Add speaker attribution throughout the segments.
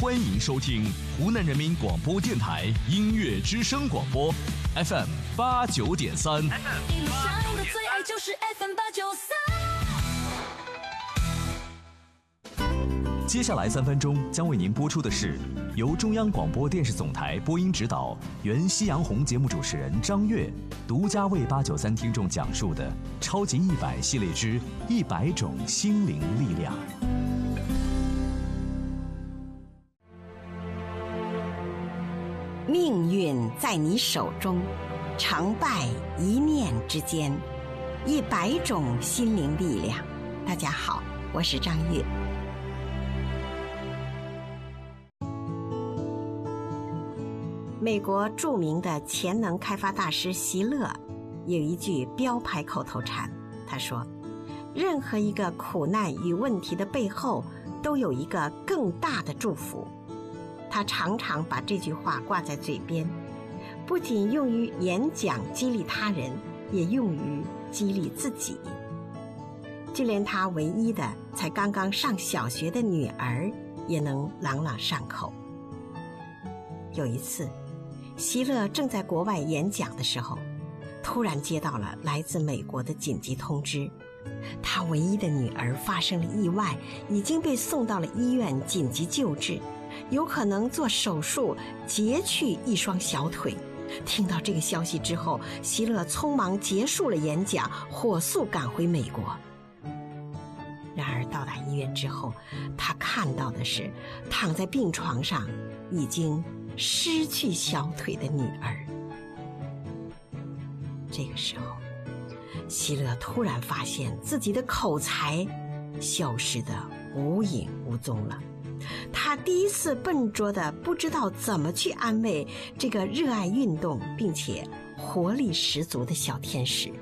Speaker 1: 欢迎收听湖南人民广播电台音乐之声广播 FM 89.3。
Speaker 2: 一路上的最爱就是 FM 893。
Speaker 1: 接下来3分钟将为您播出的是由中央广播电视总台播音指导、原夕阳红节目主持人张悦独家为893听众讲述的《超级100系列之100种心灵力量》。
Speaker 3: 命运在你手中，成败一念之间，100种心灵力量。大家好，我是张悦。美国著名的潜能开发大师席勒有一句标牌口头禅，他说：任何一个苦难与问题的背后都有一个更大的祝福。他常常把这句话挂在嘴边，不仅用于演讲激励他人，也用于激励自己。就连他唯一的才刚刚上小学的女儿也能朗朗上口。有一次，希勒正在国外演讲的时候，突然接到了来自美国的紧急通知，他唯一的女儿发生了意外，已经被送到了医院紧急救治，有可能做手术截去一双小腿。听到这个消息之后，希勒匆忙结束了演讲，火速赶回美国。然而到达医院之后，他看到的是躺在病床上已经失去小腿的女儿。这个时候，希勒突然发现自己的口才消失得无影无踪了。他第一次笨拙地不知道怎么去安慰这个热爱运动并且活力十足的小天使。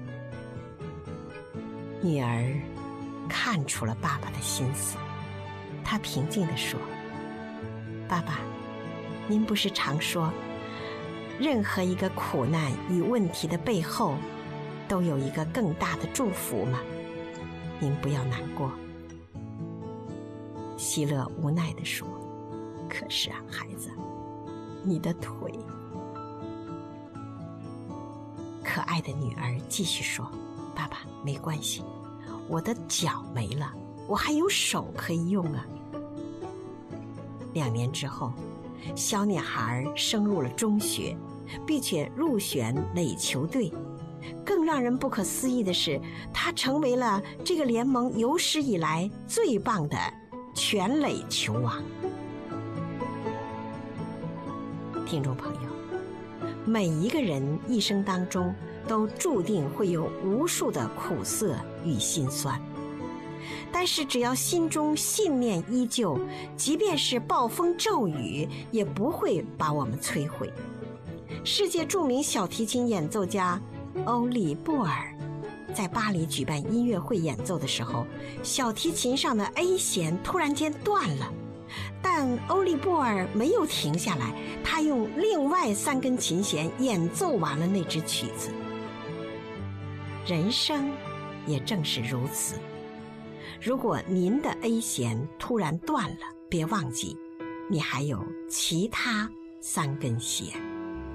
Speaker 3: 女儿看出了爸爸的心思，她平静地说：爸爸，您不是常说任何一个苦难与问题的背后都有一个更大的祝福吗？您不要难过。希勒无奈地说：可是啊，孩子，你的腿。可爱的女儿继续说：爸爸，没关系，我的脚没了，我还有手可以用啊。2年之后，小女孩升入了中学，并且入选垒球队。更让人不可思议的是，她成为了这个联盟有史以来最棒的全垒球王。听众朋友，每一个人一生当中都注定会有无数的苦涩与辛酸，但是只要心中信念依旧，即便是暴风骤雨也不会把我们摧毁。世界著名小提琴演奏家欧利布尔在巴黎举办音乐会演奏的时候，小提琴上的 A 弦突然间断了，但欧利布尔没有停下来，他用另外3根琴弦演奏完了那支曲子。人生也正是如此，如果您的 A 弦突然断了，别忘记你还有其他3根弦。